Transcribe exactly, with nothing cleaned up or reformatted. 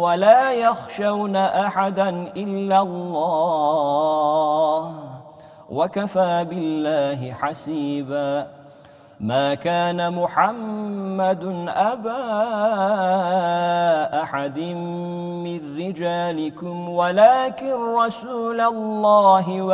ولا يخشون أحدا إلا الله وكفى بالله حسيبا. ما كان محمد أبا أحد من رجالكم ولكن رسول الله